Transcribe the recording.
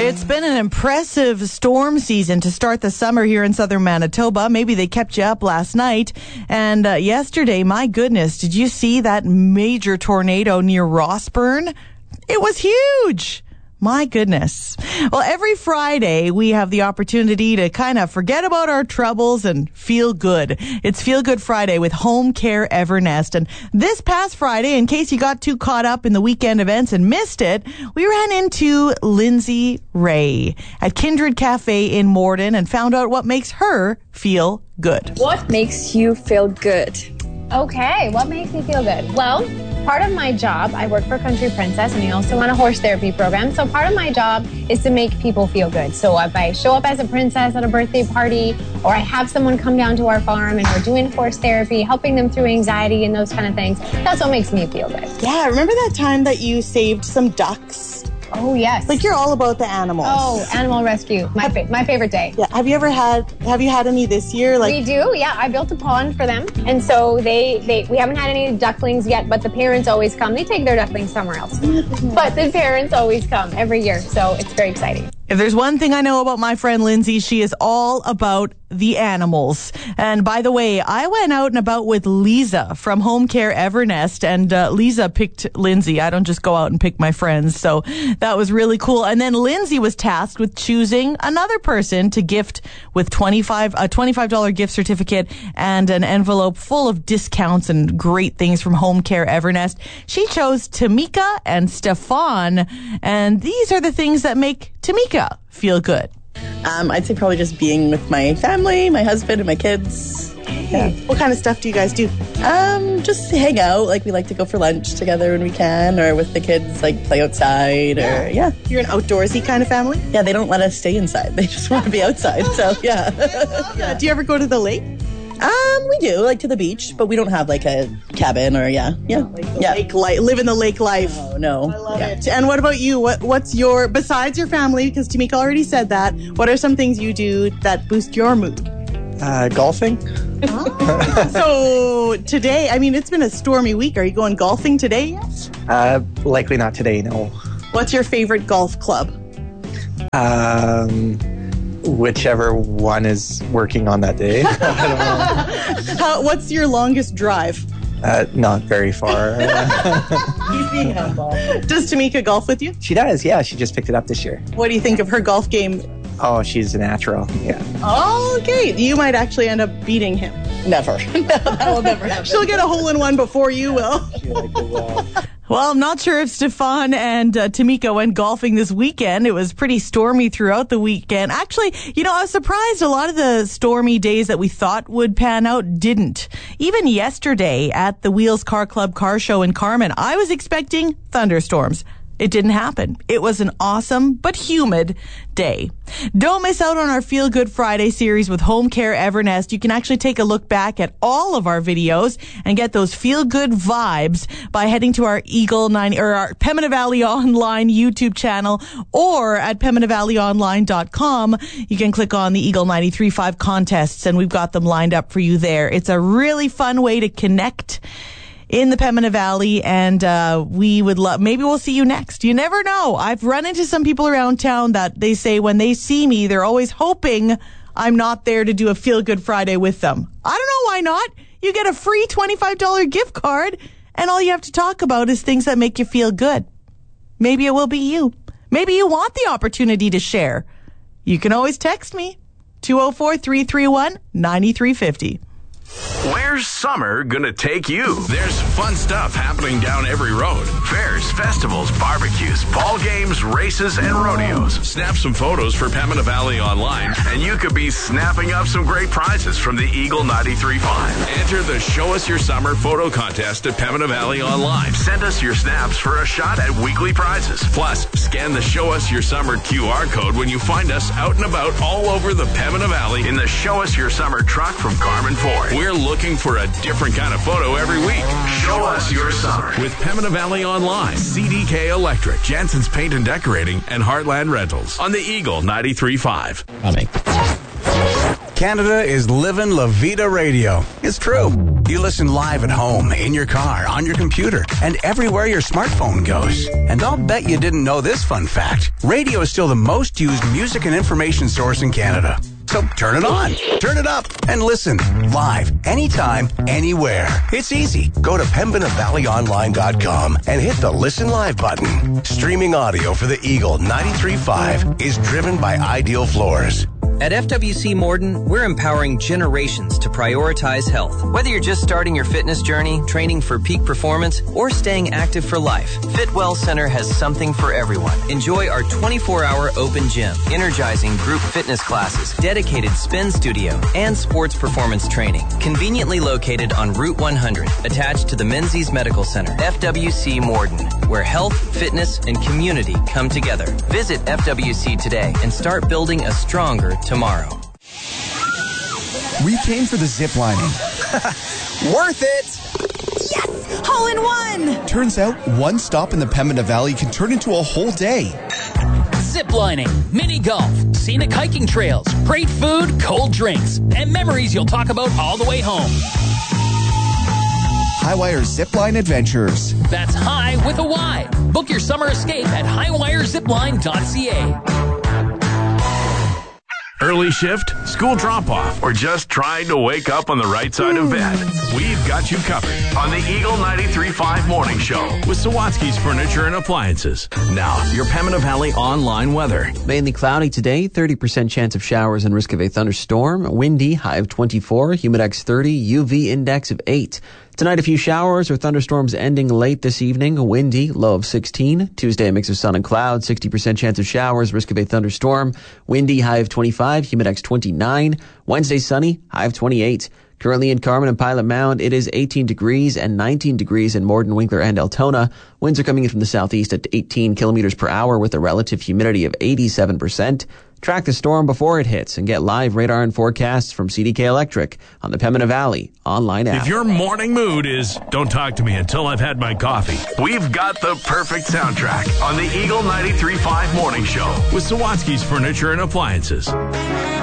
It's been an impressive storm season to start the summer here in southern Manitoba. Maybe they kept you up last night. And yesterday, my goodness, did you see that major tornado near Rossburn? It was huge. My goodness. Well, every Friday, we have the opportunity to kind of forget about our troubles and feel good. It's Feel Good Friday with Home Care Evernest. And this past Friday, in case you got too caught up in the weekend events and missed it, we ran into Lindsay Ray at Kindred Cafe in Morden and found out what makes her feel good. What makes you feel good? Okay, what makes me feel good? Well, part of my job, I work for Country Princess and I also run a horse therapy program. So part of my job is to make people feel good. So if I show up as a princess at a birthday party or I have someone come down to our farm and we're doing horse therapy, helping them through anxiety and those kind of things, that's what makes me feel good. Yeah, remember that time that you saved some ducks? Oh, yes. Like you're all about the animals. Oh, animal rescue. My favorite day. Yeah. Have you had any this year? We do, yeah. I built a pond for them. And so we haven't had any ducklings yet, but the parents always come. They take their ducklings somewhere else. But the parents always come every year. So it's very exciting. If there's one thing I know about my friend Lindsay, she is all about the animals. And by the way, I went out and about with Lisa from Home Care Evernest, and Lisa picked Lindsay. I don't just go out and pick my friends. So that was really cool. And then Lindsay was tasked with choosing another person to gift with a $25 gift certificate and an envelope full of discounts and great things from Home Care Evernest. She chose Tamika and Stefan, and these are the things that make Tamika feel good. I'd say probably just being with my family, my husband, and my kids. Yeah. What kind of stuff do you guys do? Just hang out. Like, we like to go for lunch together when we can, or with the kids, like, play outside, or, yeah. You're an outdoorsy kind of family? Yeah, they don't let us stay inside. They just want to be outside, so, yeah. Yeah. Do you ever go to the lake? We do, like, to the beach, but we don't have, like, a cabin or, Lake life, live in the lake life. Oh, no. I love it. And what about you? What's your, besides your family, because Tamika already said that, what are some things you do that boost your mood? Golfing. So today, I mean, it's been a stormy week. Are you going golfing today yet? Likely not today, no. What's your favorite golf club? Whichever one is working on that day. I don't know. What's your longest drive? Not very far. He's being humble. Does Tamika golf with you? She does, yeah. She just picked it up this year. What do you think of her golf game? Oh, she's a natural, yeah. Oh, okay. You might actually end up beating him. Never. No, that will never happen. She'll get a hole-in-one before you will. Well, I'm not sure if Stefan and Tamika went golfing this weekend. It was pretty stormy throughout the weekend. Actually, I was surprised a lot of the stormy days that we thought would pan out didn't. Even yesterday at the Wheels Car Club car show in Carman, I was expecting thunderstorms. It didn't happen. It was an awesome but humid day. Don't miss out on our Feel Good Friday series with Home Care Evernest. You can actually take a look back at all of our videos and get those feel good vibes by heading to our our Pembina Valley Online YouTube channel or at PembinaValleyOnline.com. You can click on the Eagle 93.5 contests and we've got them lined up for you there. It's a really fun way to connect in the Pembina Valley, and we would love, maybe we'll see you next. You never know. I've run into some people around town that they say when they see me, they're always hoping I'm not there to do a Feel Good Friday with them. I don't know why not. You get a free $25 gift card, and all you have to talk about is things that make you feel good. Maybe it will be you. Maybe you want the opportunity to share. You can always text me, 204-331-9350. Where's summer gonna take you? There's fun stuff happening down every road. Fairs, festivals, barbecues, ball games, races, and rodeos. Snap some photos for Pembina Valley Online, and you could be snapping up some great prizes from the Eagle 93.5. Enter the Show Us Your Summer photo contest at Pembina Valley Online. Send us your snaps for a shot at weekly prizes. Plus, scan the Show Us Your Summer QR code when you find us out and about all over the Pembina Valley in the Show Us Your Summer truck from Carman Ford. We're looking for a different kind of photo every week. Show us your summer with Pembina Valley Online, CDK Electric, Jansen's Paint and Decorating, and Heartland Rentals on the Eagle 93.5. Canada is living La Vida Radio. It's true. You listen live at home, in your car, on your computer, and everywhere your smartphone goes. And I'll bet you didn't know this fun fact. Radio is still the most used music and information source in Canada. So turn it on, turn it up, and listen live, anytime, anywhere. It's easy. Go to pembinavalleyonline.com and hit the Listen Live button. Streaming audio for the Eagle 93.5 is driven by Ideal Floors. At FWC Morden, we're empowering generations to prioritize health. Whether you're just starting your fitness journey, training for peak performance, or staying active for life, FitWell Center has something for everyone. Enjoy our 24-hour open gym, energizing group fitness classes, dedicated spin studio, and sports performance training. Conveniently located on Route 100, attached to the Menzies Medical Center. FWC Morden, where health, fitness, and community come together. Visit FWC today and start building a stronger tomorrow. We came for the zip lining. Worth it! Yes! Hole in one! Turns out one stop in the Pembina Valley can turn into a whole day. Zip lining, mini golf, scenic hiking trails, great food, cold drinks, and memories you'll talk about all the way home. Highwire Zipline Adventures. That's high with a Y. Book your summer escape at highwirezipline.ca. Early shift, school drop-off, or just trying to wake up on the right side of bed? We've got you covered on the Eagle 93.5 Morning Show with Sawatsky's Furniture and Appliances. Now, your Pembina Valley online weather. Mainly cloudy today, 30% chance of showers and risk of a thunderstorm. Windy, high of 24, humidex 30, UV index of 8. Tonight, a few showers or thunderstorms ending late this evening. Windy, low of 16. Tuesday, a mix of sun and clouds, 60% chance of showers, risk of a thunderstorm. Windy, high of 25, humidex 29. Wednesday, sunny, high of 28. Currently in Carmen and Pilot Mound, it is 18 degrees and 19 degrees in Morden, Winkler, and Altona. Winds are coming in from the southeast at 18 kilometers per hour with a relative humidity of 87%. Track the storm before it hits and get live radar and forecasts from CDK Electric on the Pembina Valley online app. If your morning mood is, don't talk to me until I've had my coffee, we've got the perfect soundtrack on the Eagle 93.5 Morning Show with Sawatsky's Furniture and Appliances.